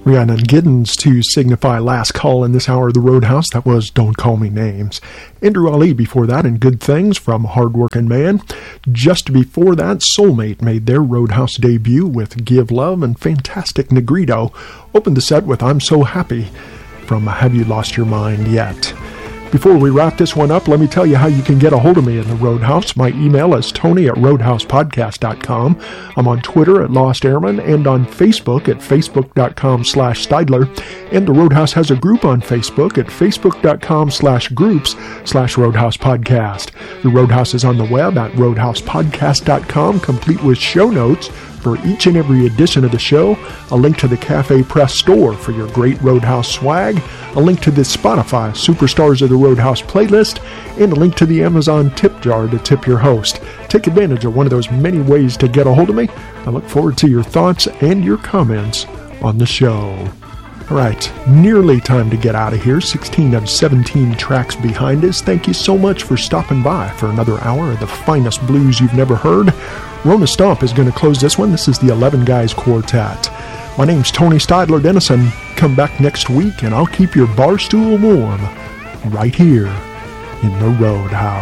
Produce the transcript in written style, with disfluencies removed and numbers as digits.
Rhiannon Giddens to signify last call in this hour of the Roadhouse. That was Don't Call Me Names. Andrew Ali before that, and Good Things from Hardworking Man. Just before that, Soulmate made their Roadhouse debut with Give Love, and Fantastic Negrito opened the set with I'm So Happy from Have You Lost Your Mind Yet? Before we wrap this one up, let me tell you how you can get a hold of me in the Roadhouse. My email is tony@roadhousepodcast.com. I'm on Twitter at Lost Airman and on Facebook at facebook.com/Steidler. And the Roadhouse has a group on Facebook at facebook.com/groups/Roadhouse Podcast. The Roadhouse is on the web at roadhousepodcast.com, complete with show notes for each and every edition of the show, a link to the Cafe Press store for your great Roadhouse swag, a link to the Spotify Superstars of the Roadhouse playlist, and a link to the Amazon tip jar to tip your host. Take advantage of one of those many ways to get a hold of me. I look forward to your thoughts and your comments on the show. All right, nearly time to get out of here. 16 of 17 tracks behind us. Thank you so much for stopping by for another hour of the finest blues you've never heard. Rona Stomp is going to close this one. This is the 11 Guys Quartet. My name's Tony Steidler Dennison. Come back next week and I'll keep your bar stool warm right here in the Roadhouse.